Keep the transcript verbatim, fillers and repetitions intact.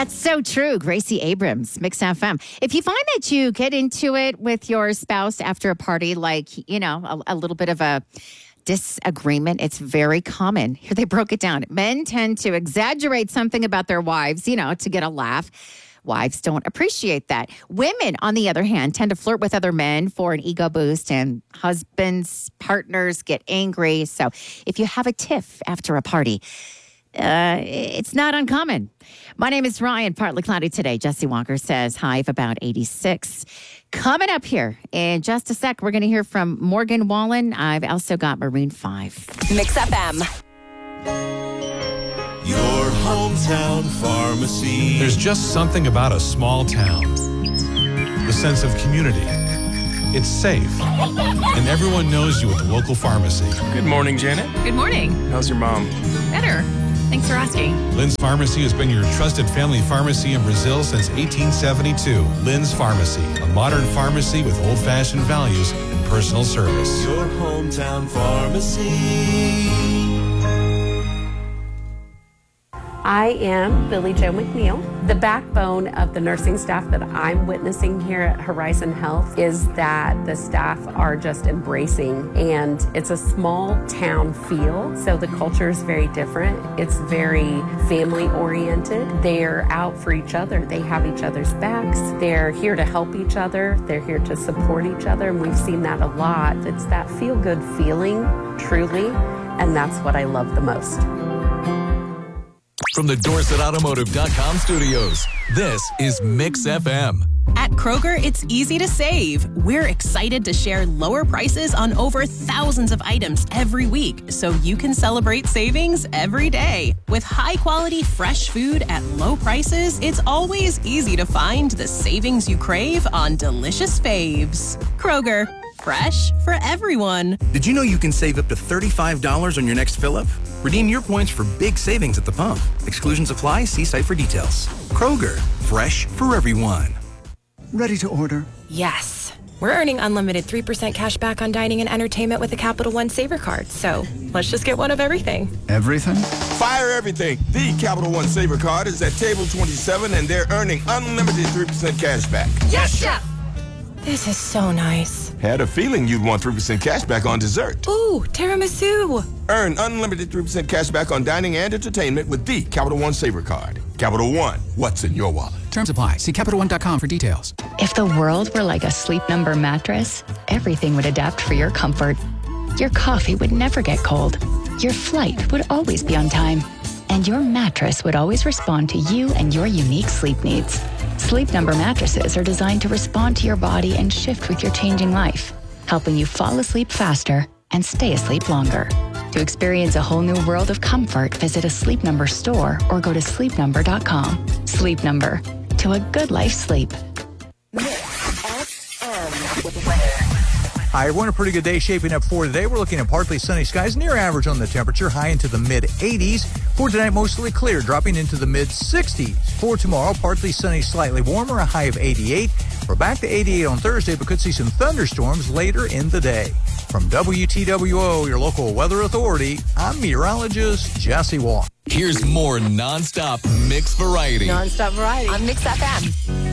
That's so true. Gracie Abrams, Mix F M. If you find that you get into it with your spouse after a party, like, you know, a, a little bit of a disagreement, it's very common. Here, they broke it down. Men tend to exaggerate something about their wives, you know, to get a laugh. Wives don't appreciate that. Women, on the other hand, tend to flirt with other men for an ego boost, and husbands, partners get angry. So if you have a tiff after a party, uh, it's not uncommon. My name is Ryan, partly cloudy today. Jesse Walker says high of about eighty-six. Coming up here in just a sec, we're going to hear from Morgan Wallen. I've also got Maroon five. Mix F M. Your hometown pharmacy. There's just something about a small town. The sense of community. It's safe. And everyone knows you at the local pharmacy. Good morning, Janet. Good morning. How's your mom? Better. Thanks for asking. Lynn's Pharmacy has been your trusted family pharmacy in Brazil since eighteen seventy-two. Lynn's Pharmacy, a modern pharmacy with old-fashioned values and personal service. Your hometown pharmacy. I am Billy Jo McNeil. The backbone of the nursing staff that I'm witnessing here at Horizon Health is that the staff are just embracing, and it's a small town feel, so the culture is very different. It's very family oriented. They're out for each other. They have each other's backs. They're here to help each other. They're here to support each other, and we've seen that a lot. It's that feel-good feeling, truly, and that's what I love the most. From the Dorset Automotive dot com studios, this is Mix F M. At Kroger, it's easy to save. We're excited to share lower prices on over thousands of items every week, so you can celebrate savings every day. With high-quality, fresh food at low prices, it's always easy to find the savings you crave on delicious faves. Kroger, fresh for everyone. Did you know you can save up to thirty-five dollars on your next fill-up? Redeem your points for big savings at the pump. Exclusions apply. See site for details. Kroger, fresh for everyone. Ready to order? Yes. We're earning unlimited three percent cash back on dining and entertainment with a Capital One Saver card. So let's just get one of everything. Everything? Fire everything. The Capital One Saver card is at table twenty-seven, and they're earning unlimited three percent cash back. Yes, Chef! This is so nice. Had a feeling you'd want three percent cash back on dessert. Ooh, tiramisu. Earn unlimited three percent cash back on dining and entertainment with the Capital One Saver card. Capital One, what's in your wallet? Terms apply. See Capital One dot com for details. If the world were like a Sleep Number mattress, everything would adapt for your comfort. Your coffee would never get cold. Your flight would always be on time. And your mattress would always respond to you and your unique sleep needs. Sleep Number mattresses are designed to respond to your body and shift with your changing life, helping you fall asleep faster and stay asleep longer. To experience a whole new world of comfort, visit a Sleep Number store or go to sleep number dot com. Sleep Number. To a good night's sleep. Hi, everyone. A pretty good day shaping up for today. We're looking at partly sunny skies, near average on the temperature, high into the mid eighties. For tonight, mostly clear, dropping into the mid sixties. For tomorrow, partly sunny, slightly warmer, a high of eighty-eight. We're back to eighty-eight on Thursday, but could see some thunderstorms later in the day. From W T W O, your local weather authority, I'm meteorologist Jesse Walker. Here's more nonstop mix variety. Nonstop variety on Mix F M.